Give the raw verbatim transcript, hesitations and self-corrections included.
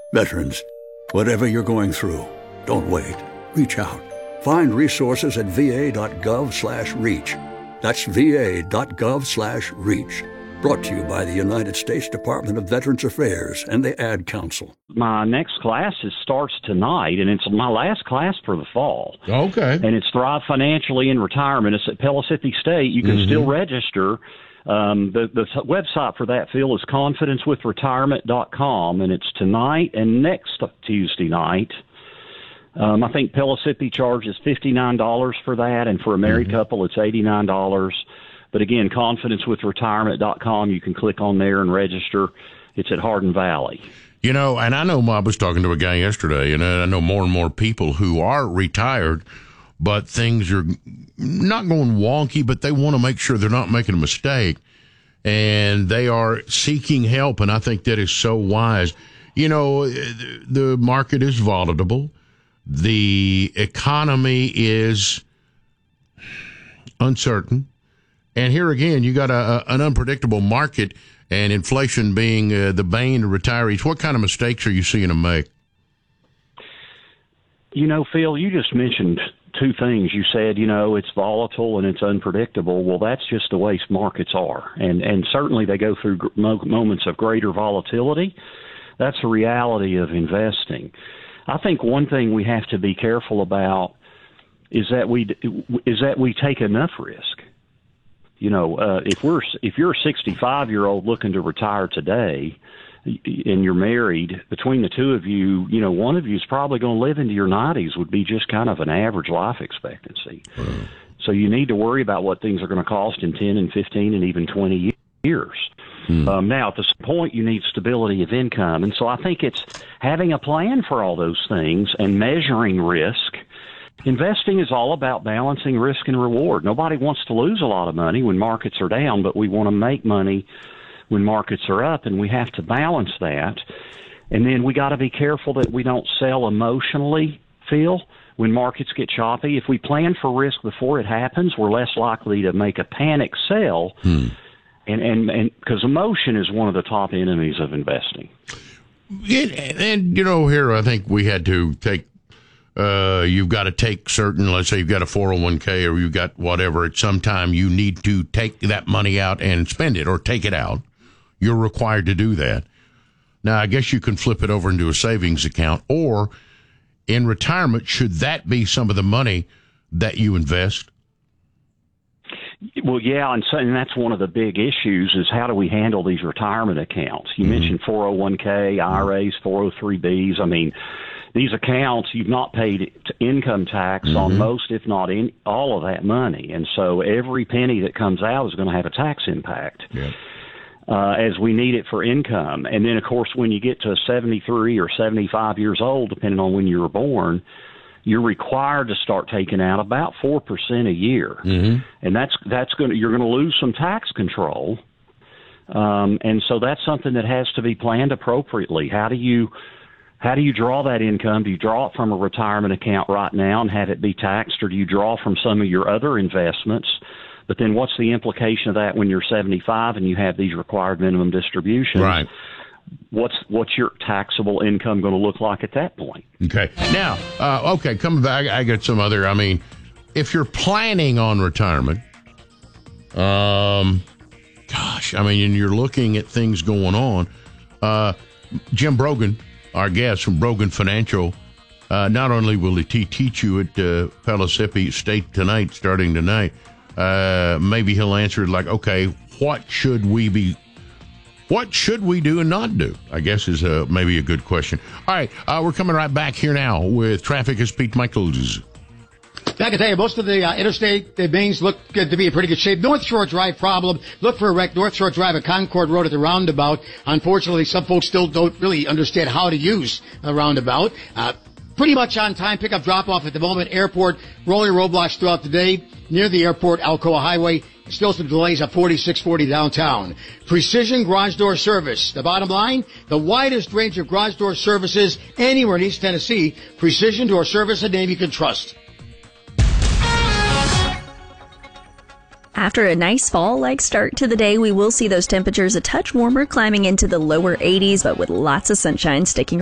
Veterans, whatever you're going through, don't wait. Reach out. Find resources at va.gov slash reach. That's va.gov slash reach. Brought to you by the United States Department of Veterans Affairs and the Ad Council. My next class is, starts tonight, and it's my last class for the fall. Okay. And it's Thrive Financially in Retirement. It's at Pellissippi State. You can mm-hmm. still register. Um, the, the website for that, Phil, is confidence with retirement dot com, and it's tonight and next Tuesday night. Um, I think Pellissippi charges fifty-nine dollars for that, and for a married mm-hmm. couple, it's eighty-nine dollars. But again, confidence with retirement dot com, you can click on there and register. It's at Hardin Valley. You know, and I know I was talking to a guy yesterday, and I know more and more people who are retired, but things are not going wonky, but they want to make sure they're not making a mistake, and they are seeking help, and I think that is so wise. You know, the market is volatile. The economy is uncertain. And here again, you got a, a, an unpredictable market, and inflation being uh, the bane of retirees. What kind of mistakes are you seeing them make? You know, Phil, you just mentioned two things. You said, you know, it's volatile and it's unpredictable. Well, that's just the way markets are. And, and certainly they go through moments of greater volatility. That's the reality of investing. I think one thing we have to be careful about is that we is that we take enough risk. You know, uh, if we're if you're a sixty-five year old looking to retire today, and you're married, between the two of you, you know, one of you is probably going to live into your nineties. Would be just kind of an average life expectancy. Mm. So you need to worry about what things are going to cost in ten and fifteen and even twenty years. Mm. Um, now, at this point, you need stability of income. And so I think it's having a plan for all those things and measuring risk. Investing is all about balancing risk and reward. Nobody wants to lose a lot of money when markets are down, but we want to make money when markets are up, and we have to balance that. And then we got to be careful that we don't sell emotionally, Phil, when markets get choppy. If we plan for risk before it happens, we're less likely to make a panic sell. Hmm. And, and, and because emotion is one of the top enemies of investing. It, and, you know, here I think we had to take, uh, you've got to take certain, let's say you've got a four oh one k or you've got whatever, at some time you need to take that money out and spend it or take it out. You're required to do that. Now, I guess you can flip it over into a savings account, or in retirement, should that be some of the money that you invest? Well, yeah, and, so, and that's one of the big issues is how do we handle these retirement accounts? You mm-hmm. mentioned four oh one k, I R As, four oh three Bs. I mean, these accounts, you've not paid income tax mm-hmm. on most, if not in, all of that money. And so every penny that comes out is going to have a tax impact. Yeah. Uh, as we need it for income. And then, of course, when you get to seventy-three or seventy-five years old, depending on when you were born, you're required to start taking out about four percent a year. Mm-hmm. And that's that's going to, you're going to lose some tax control. Um, and so that's something that has to be planned appropriately. How do you how do you draw that income? Do you draw it from a retirement account right now and have it be taxed, or do you draw from some of your other investments? But then what's the implication of that when you're seventy-five and you have these required minimum distributions? Right. What's what's your taxable income going to look like at that point? Okay. Now, uh, okay, coming back, I got some other, I mean, if you're planning on retirement, um, gosh, I mean, and you're looking at things going on, uh, Jim Brogan, our guest from Brogan Financial, uh, not only will he teach you at uh, Pellissippi State tonight, starting tonight, Uh, maybe he'll answer it like, okay, what should we be, what should we do and not do? I guess is a, maybe a good question. All right, uh, we're coming right back here now with Traffic is Pete Michaels. I can tell you, most of the uh, interstate the mains look good to be in pretty good shape. North Shore Drive problem. Look for a wreck. North Shore Drive at Concord Road at the roundabout. Unfortunately, some folks still don't really understand how to use a roundabout. Uh, Pretty much on time, pickup drop-off at the moment. Airport, rolling roadblocks throughout the day. Near the airport, Alcoa Highway. Still some delays at forty-six forty downtown. Precision Garage Door Service. The bottom line, the widest range of garage door services anywhere in East Tennessee. Precision Door Service, a name you can trust. After a nice fall-like start to the day, we will see those temperatures a touch warmer, climbing into the lower eighties, but with lots of sunshine sticking